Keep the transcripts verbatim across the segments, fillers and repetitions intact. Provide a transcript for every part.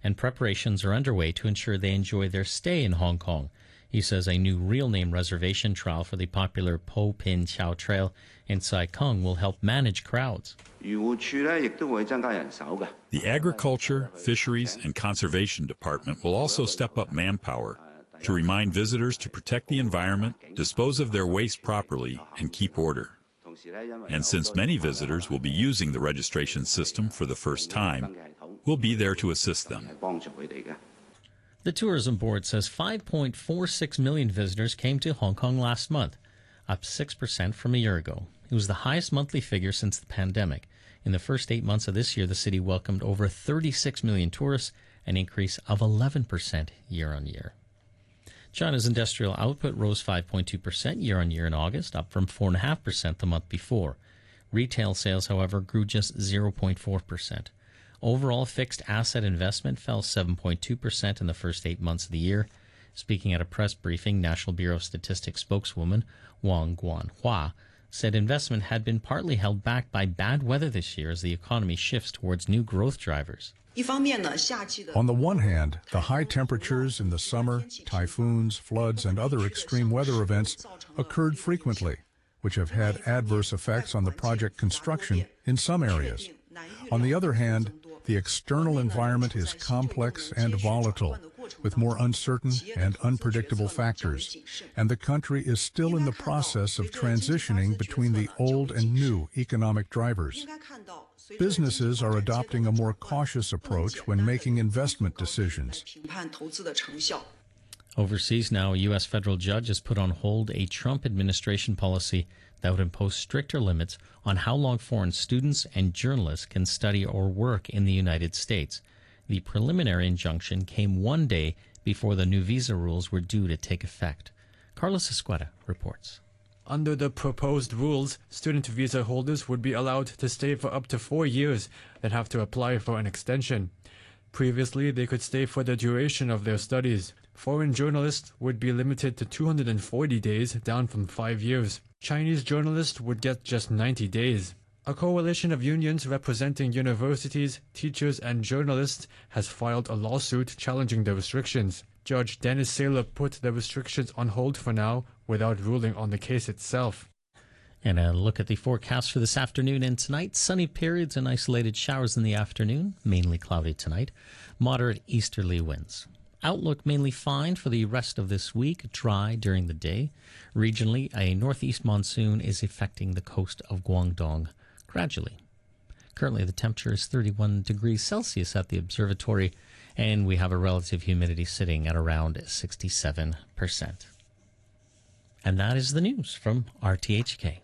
and preparations are underway to ensure they enjoy their stay in Hong Kong. He says a new real name reservation trial for the popular Po Pin Chau Trail in Sai Kung will help manage crowds. The Agriculture, Fisheries, and Conservation Department will also step up manpower to remind visitors to protect the environment, dispose of their waste properly, and keep order. And since many visitors will be using the registration system for the first time, we'll be there to assist them. The Tourism Board says five point four six million visitors came to Hong Kong last month, up six percent from a year ago. It was the highest monthly figure since the pandemic. In the first eight months of this year, the city welcomed over thirty-six million tourists, an increase of eleven percent year on year. China's industrial output rose five point two percent year on year in August, up from four point five percent the month before. Retail sales, however, grew just zero point four percent. Overall fixed asset investment fell seven point two percent in the first eight months of the year. Speaking at a press briefing, National Bureau of Statistics spokeswoman Wang Guanhua said investment had been partly held back by bad weather this year as the economy shifts towards new growth drivers. On the one hand, the high temperatures in the summer, typhoons, floods, and other extreme weather events occurred frequently, which have had adverse effects on the project construction in some areas. On the other hand, the external environment is complex and volatile, with more uncertain and unpredictable factors, and the country is still in the process of transitioning between the old and new economic drivers. Businesses are adopting a more cautious approach when making investment decisions. Overseas now, a U S federal judge has put on hold a Trump administration policy that would impose stricter limits on how long foreign students and journalists can study or work in the United States. The preliminary injunction came one day before the new visa rules were due to take effect. Carlos Escueta reports. Under the proposed rules, student visa holders would be allowed to stay for up to four years, then have to apply for an extension. Previously, they could stay for the duration of their studies. Foreign journalists would be limited to two hundred forty days, down from five years. Chinese journalists would get just ninety days. A coalition of unions representing universities, teachers, and journalists has filed a lawsuit challenging the restrictions. Judge Dennis Saylor put the restrictions on hold for now without ruling on the case itself. And a look at the forecast for this afternoon and tonight. Sunny periods and isolated showers in the afternoon, mainly cloudy tonight. Moderate easterly winds. Outlook mainly fine for the rest of this week, dry during the day. Regionally, a northeast monsoon is affecting the coast of Guangdong gradually. Currently, the temperature is thirty-one degrees Celsius at the observatory, and we have a relative humidity sitting at around sixty-seven percent. And that is the news from R T H K.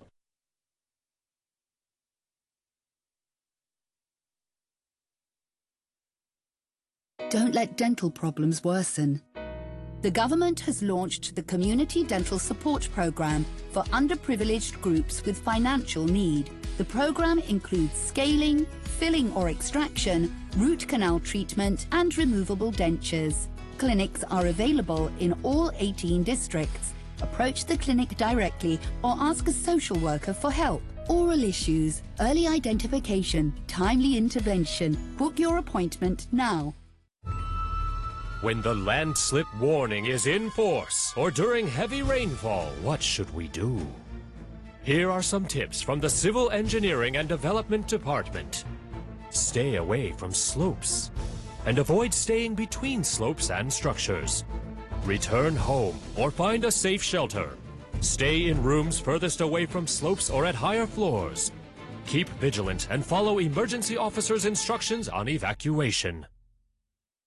Don't let dental problems worsen. The government has launched the Community Dental Support Programme for underprivileged groups with financial need. The programme includes scaling, filling or extraction, root canal treatment and removable dentures. Clinics are available in all eighteen districts. Approach the clinic directly or ask a social worker for help. Oral issues, early identification, timely intervention. Book your appointment now. When the landslip warning is in force or during heavy rainfall, what should we do? Here are some tips from the Civil Engineering and Development Department. Stay away from slopes and avoid staying between slopes and structures. Return home or find a safe shelter. Stay in rooms furthest away from slopes or at higher floors. Keep vigilant and follow emergency officers' instructions on evacuation.